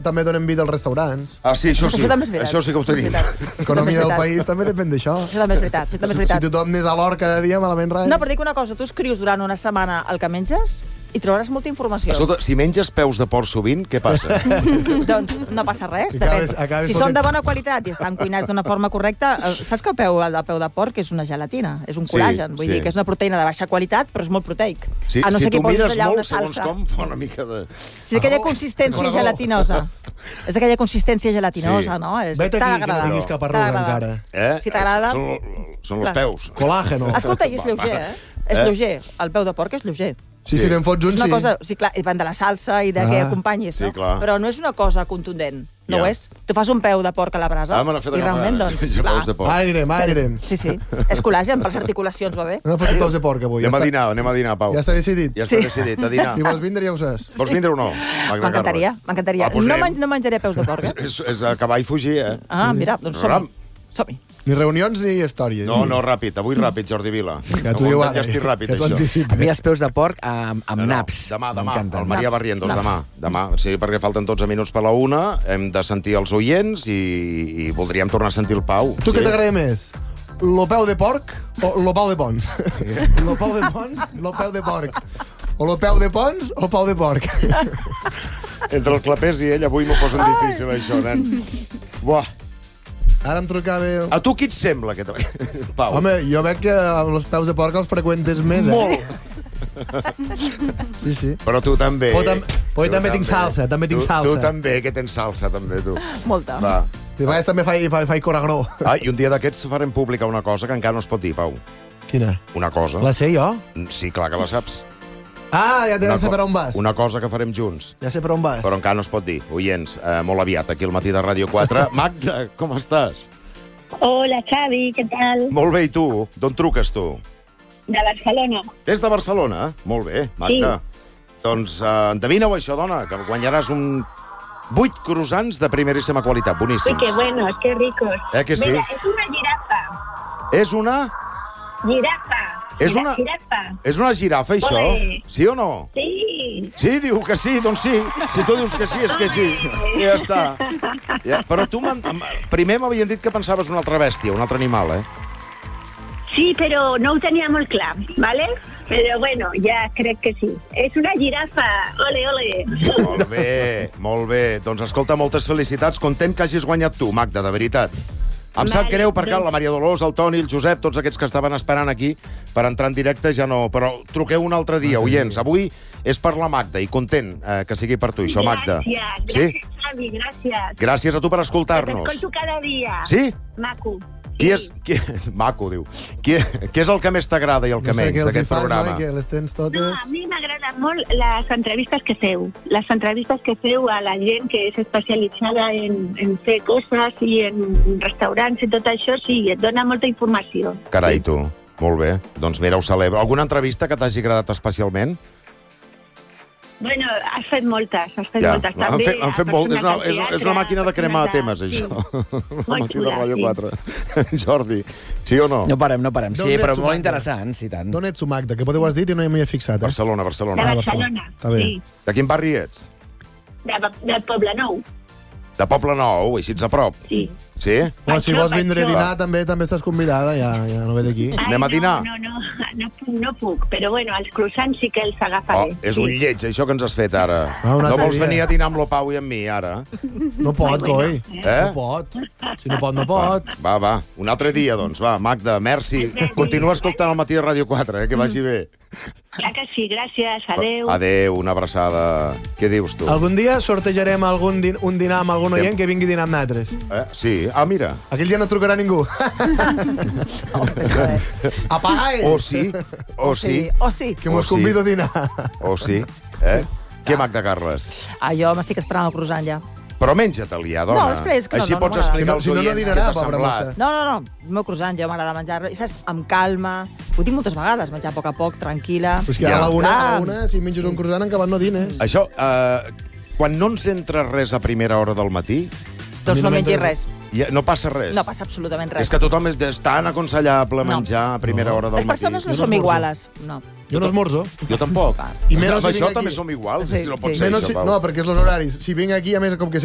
també donen vida als restaurants. Ah, sí, això sí. Això també és veritat. Això sí que ho tenim. L'economia del país també depèn d'això. Això també és veritat. Això també és veritat. Si tothom anés a l'hort cada dia, malament res. No, però dic una cosa. Tu escrius durant una setmana el que menges i trobaràs molta informació. Escolta, si menges peus de porc sovint, què passa? Doncs no passa res. Acabes Si són de bona qualitat i estan cuinats d'una forma correcta, saps que el peu de porc és una gelatina, és un col·lagen. Vull dir que és una proteïna de baixa qualitat, però és molt proteic. Sí, A no si ser que tu posis mires allà molt, una segons salsa. com, fa una mica de... Si és aquella consistència gelatinosa. És aquella consistència gelatinosa, no? Vet aquí, que no tinguis cap arruga encara. Si t'agrada... Són els peus. Colàgeno. Escolta, i és lleuger, eh? És lleuger. El peu de porc és lleuger. Sí, si te'n fots un, és una sí. cosa, sí, clar, depèn de la salsa i de què acompanyis, no? Sí, clar. Però no és una cosa contundent. No ho és. Tu fas un peu de porc a la brasa i realment, doncs, clar. Ara anirem. Sí, sí. És col·lagen, per les articulacions va bé. No fotis peus de porc avui. Anem a dinar, Pau. Ja està decidit? Ja està decidit, a dinar. Si vols vindre, ja ho saps. Vols vindre o no? M'encantaria. No menjaré peus de porc, eh? És acabar i fugir, eh? Ah, mira, doncs som-hi. Ni reunions ni història. No, ràpid. Avui ràpid, Jordi Vila. Ja t'ho diu ara. Ja estic ràpid, això. això. A mi els peus de porc amb naps. Demà, el Maria Barrientos, demà. Sí, perquè falten 12 minuts per la 1, hem de sentir els oients i voldríem tornar a sentir el Pau. Tu què t'agrada més? Lo peu de porc o lo pau de pons? Lo peu de pons, lo peu de porc. O lo peu de pons o pau de porc. Entre el clapés i ell avui m'ho posen difícil, això, nen. Buah. Ara em trucava... A tu qui et sembla, aquest Pau? Home, jo veig que els peus de porc els freqüentes més, Molt. Sí. Però tu també. Però jo també tinc salsa, Tu també, que tens salsa, també, tu. Molta. Va. I a vegades també faig coragró. I un dia d'aquests farem pública una cosa que encara no es pot dir, Pau. Quina? Una cosa. La sé jo? Sí, clar que la saps. Ah, ja sé per on vas. Una cosa que farem junts. Ja sé per on vas. Però encara no es pot dir. Oients, molt aviat, aquí al matí de Ràdio 4. Magda, com estàs? Hola, Xavi, què tal? Molt bé, i tu? D'on truques, tu? De Barcelona. Des de Barcelona? Molt bé, Magda. Sí. Doncs endevina-ho, això, dona, que guanyaràs 8 croissants de primeríssima qualitat, boníssims. Uy, qué buenos, qué ricos. Que sí? Mira, es una jirafa. És una... Jirafa. Jirafa. És una girafa, això? Olé. Sí o no? Sí. Sí, diu que sí, doncs sí. Si tu dius que sí, és que sí. I ja està. Ja. Però tu primer m'havien dit que pensaves una altra bèstia, un altre animal, eh? Sí, pero no ho tenia molt clar, ¿vale? Pero bueno, ya crec que sí. És una jirafa. Ole, ole. Molt bé. Doncs escolta, moltes felicitats. Content que hagis guanyat tu, Magda, de veritat. Em sap greu perquè la Maria Dolors, el Toni, el Josep, tots aquests que estaven esperant aquí per entrar en directe ja no... Però truqueu un altre dia, oients. Avui és per la Magda i content que sigui per tu, això, Magda. Gràcies, Xavi, gràcies. Gràcies a tu per escoltar-nos. T'escolto cada dia. Sí? Maco. Maco, diu. Què és el que més t'agrada i el que menys d'aquest programa? No sé què les tens totes. No, a mi m'agraden molt les entrevistes que feu. Les entrevistes que feu a la gent que és especialitzada en fer coses i en restaurants i tot això, sí, et dona molta informació. Carai, tu. Molt bé. Doncs mira, ho celebro. Alguna entrevista que t'hagi agradat especialment? Bueno, has fet moltes, També han fet molt. És una màquina de cremar temes, això. La matí de Ràdio 4. Jordi, sí o no? No parem. Sí, però molt interessant, sí, tant. D'on ets tu, Magda? Que potser ho has dit i no m'hi he fixat, eh? Barcelona. De Barcelona, sí. De quin barri ets? Del Poblenou. De Poblenou, així ets a prop. Sí. Sí? Bueno, si vols vindre a dinar també estàs convidada, ja no ve d'aquí. Anem a dinar? No puc, però bueno, els croissants sí que els agafaré. És un lleig, això que ens has fet ara. No vols venir a dinar amb lo Pau i amb mi, ara? No pot, coi. No pot. Si no pot, no pot. Va, un altre dia, doncs. Va, Magda, merci. Continua escoltant el matí de Ràdio 4, que vagi bé. Clar que sí, gràcies, adeu. Adeu, una abraçada. Què dius tu? Algun dia sortejarem un dinar amb algun oient que vingui a dinar amb nosaltres. Sí, mira. Aquell dia no trucarà ningú. Apaga-hi! O sí. Que mos convido a dinar. O sí. Què, Magda Carles? Jo m'estic esperant el croissant ja. Però menja-te'l ja, dona. No, després que així pots explicar als oients què t'ha semblat. No. El meu croissant ja m'agrada menjar-lo. I saps, amb calma. Ho dic moltes vegades, menjar a poc, tranquil·la. Però és que a la una, si menges un croissant, encara no dines. Això, quan no ens entra res a primera hora del matí... Doncs no mengis res. No passa res. No passa absolutament res. És que tothom és tan aconsellable menjar a primera hora del matí. Les persones no som iguales. No. Jo no esmorzo. Jo tampoc. I menys si això també som iguals. No pot ser això, Pau. No, perquè és els horaris. Si vinc aquí, a més, com que